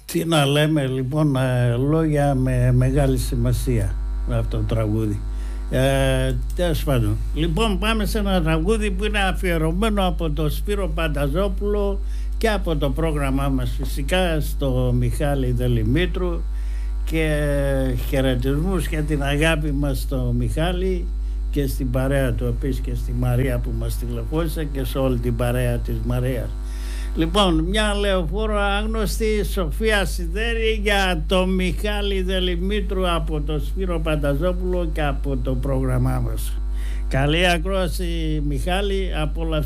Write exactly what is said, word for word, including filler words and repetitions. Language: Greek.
Τι να λέμε λοιπόν, ε, λόγια με μεγάλη σημασία αυτό το τραγούδι. Ε, τέλος πάντων. Λοιπόν, πάμε σε ένα τραγούδι που είναι αφιερωμένο από τον Σπύρο Πανταζόπουλο και από το πρόγραμμά μας φυσικά στο Μιχάλη Δελημήτρου, και χαιρετισμούς για την αγάπη μας στο Μιχάλη και στην παρέα του, επίσης και στη Μαρία που μας τηλεφώνησε και σε όλη την παρέα της Μαρίας. Λοιπόν, μια λεωφόρο άγνωστη, Σοφία Σιδέρη, για το Μιχάλη Δελημήτρου από το Σπύρο Πανταζόπουλο και από το πρόγραμμά μας. Καλή ακρόαση Μιχάλη, απόλαυση.